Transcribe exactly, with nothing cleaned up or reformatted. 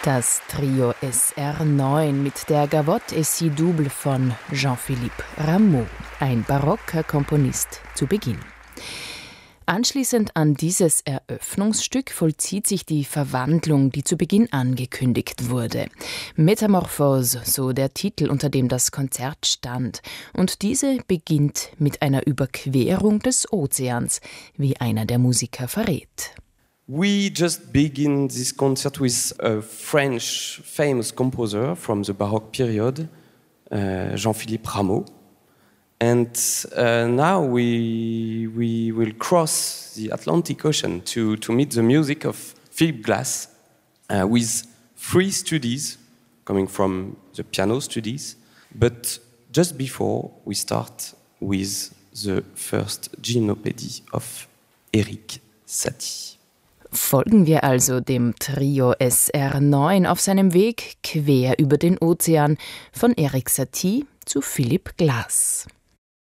Das Trio S R neun mit der Gavotte et si double von Jean-Philippe Rameau, ein barocker Komponist zu Beginn. Anschließend an dieses Eröffnungsstück vollzieht sich die Verwandlung, die zu Beginn angekündigt wurde. Metamorphose, so der Titel, unter dem das Konzert stand. Und diese beginnt mit einer Überquerung des Ozeans, wie einer der Musiker verrät. We just begin this concert with a French famous composer from the Baroque period, uh, Jean-Philippe Rameau. And uh, now we, we will cross the Atlantic Ocean to, to meet the music of Philip Glass uh, with three studies coming from the piano studies. But just before we start with the first Gymnopédie of Erik Satie. Folgen wir also dem Trio S R neun auf seinem Weg quer über den Ozean von Erik Satie zu Philip Glass.